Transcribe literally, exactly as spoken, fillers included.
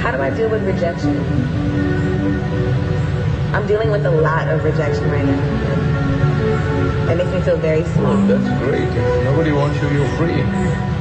How do I deal with rejection? I'm dealing with a lot of rejection right now. It makes me feel very small. Well, that's great. If nobody wants you, you're free.